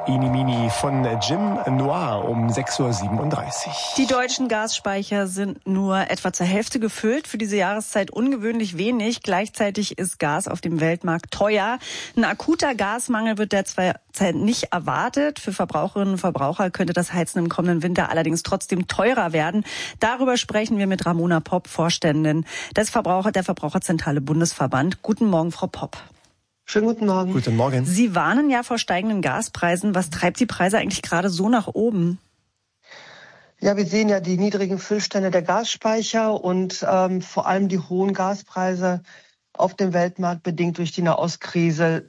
Inimini von Jim Noir um 6.37 Uhr. Die deutschen Gasspeicher sind nur etwa zur Hälfte gefüllt. Für diese Jahreszeit ungewöhnlich wenig. Gleichzeitig ist Gas auf dem Weltmarkt teuer. Ein akuter Gasmangel wird derzeit nicht erwartet. Für Verbraucherinnen und Verbraucher könnte das Heizen im kommenden Winter allerdings trotzdem teurer werden. Darüber sprechen wir mit Ramona Popp, Vorständin der Verbraucherzentrale Bundesverband. Guten Morgen, Frau Popp. Schönen guten Morgen. Guten Morgen. Sie warnen ja vor steigenden Gaspreisen. Was treibt die Preise eigentlich gerade so nach oben? Ja, wir sehen ja die niedrigen Füllstände der Gasspeicher und vor allem die hohen Gaspreise auf dem Weltmarkt bedingt durch die Nahostkrise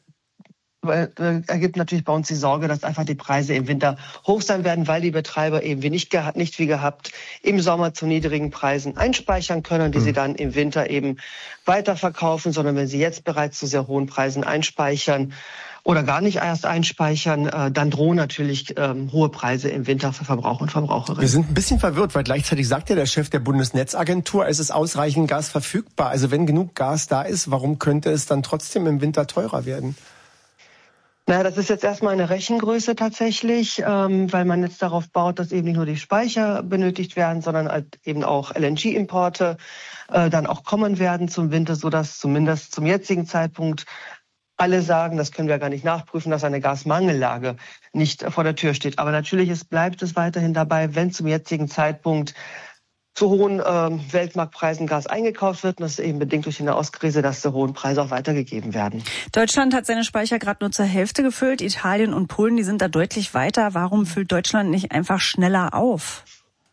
ergibt natürlich bei uns die Sorge, dass einfach die Preise im Winter hoch sein werden, weil die Betreiber eben nicht wie gehabt im Sommer zu niedrigen Preisen einspeichern können, die sie dann im Winter eben weiterverkaufen, sondern wenn sie jetzt bereits zu sehr hohen Preisen einspeichern oder gar nicht erst einspeichern, dann drohen natürlich hohe Preise im Winter für Verbraucher und Verbraucherinnen. Wir sind ein bisschen verwirrt, weil gleichzeitig sagt ja der Chef der Bundesnetzagentur, es ist ausreichend Gas verfügbar. Also wenn genug Gas da ist, warum könnte es dann trotzdem im Winter teurer werden? Naja, das ist jetzt erstmal eine Rechengröße tatsächlich, weil man jetzt darauf baut, dass eben nicht nur die Speicher benötigt werden, sondern halt eben auch LNG-Importe dann auch kommen werden zum Winter, sodass zumindest zum jetzigen Zeitpunkt alle sagen, das können wir gar nicht nachprüfen, dass eine Gasmangellage nicht vor der Tür steht. Aber natürlich bleibt es weiterhin dabei, wenn zum jetzigen Zeitpunkt zu hohen Weltmarktpreisen Gas eingekauft wird. Und das ist eben bedingt durch die Nahostkrise, dass die hohen Preise auch weitergegeben werden. Deutschland hat seine Speicher gerade nur zur Hälfte gefüllt. Italien und Polen, die sind da deutlich weiter. Warum füllt Deutschland nicht einfach schneller auf?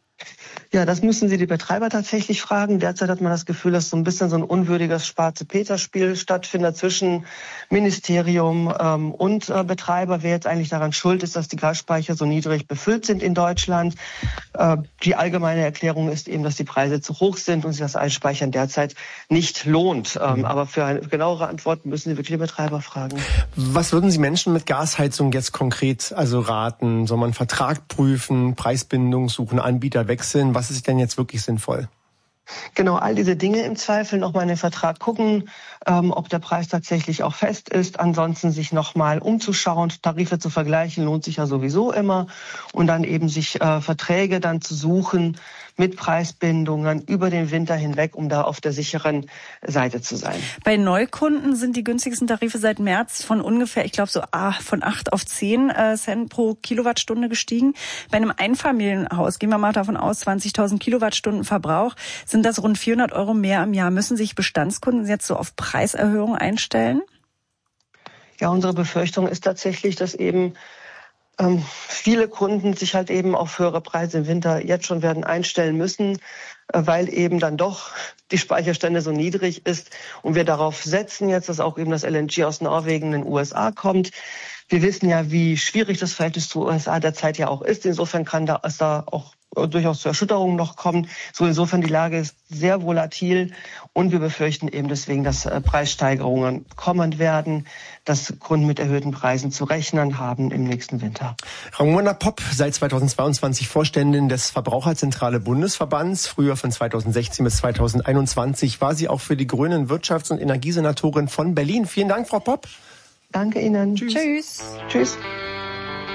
Ja, das müssen Sie die Betreiber tatsächlich fragen. Derzeit hat man das Gefühl, dass so ein bisschen so ein unwürdiges Schwarze-Peter-Spiel stattfindet zwischen Ministerium und Betreiber. Wer jetzt eigentlich daran schuld ist, dass die Gasspeicher so niedrig befüllt sind in Deutschland. Die allgemeine Erklärung ist eben, dass die Preise zu hoch sind und sich das Einspeichern derzeit nicht lohnt. Aber für eine genauere Antwort müssen Sie wirklich die Betreiber fragen. Was würden Sie Menschen mit Gasheizung jetzt konkret raten? Soll man einen Vertrag prüfen, Preisbindung suchen, Anbieter wechseln? Was ist denn jetzt wirklich sinnvoll? Genau, all diese Dinge im Zweifel nochmal in den Vertrag gucken, ob der Preis tatsächlich auch fest ist. Ansonsten sich nochmal umzuschauen, Tarife zu vergleichen, lohnt sich ja sowieso immer. Und dann eben sich Verträge dann zu suchen mit Preisbindungen über den Winter hinweg, um da auf der sicheren Seite zu sein. Bei Neukunden sind die günstigsten Tarife seit März von ungefähr, ich glaube von 8 auf 10 Cent pro Kilowattstunde gestiegen. Bei einem Einfamilienhaus, gehen wir mal davon aus, 20.000 Kilowattstunden Verbrauch, sind das rund 400 € mehr im Jahr. Müssen sich Bestandskunden jetzt so auf Preiserhöhungen einstellen? Ja, unsere Befürchtung ist tatsächlich, dass eben viele Kunden sich halt eben auf höhere Preise im Winter jetzt schon werden einstellen müssen, weil eben dann doch die Speicherstände so niedrig ist und wir darauf setzen jetzt, dass auch eben das LNG aus Norwegen in den USA kommt. Wir wissen ja, wie schwierig das Verhältnis zu USA derzeit ja auch ist. Insofern kann es da auch durchaus zu Erschütterungen noch kommen. So insofern die Lage ist sehr volatil und wir befürchten eben deswegen, dass Preissteigerungen kommen werden, dass Kunden mit erhöhten Preisen zu rechnen haben im nächsten Winter. Ramona Popp, seit 2022 Vorständin des Verbraucherzentrale Bundesverbands. Früher von 2016 bis 2021 war sie auch für die Grünen Wirtschafts- und Energiesenatorin von Berlin. Vielen Dank, Frau Popp. Danke Ihnen. Tschüss. Tschüss.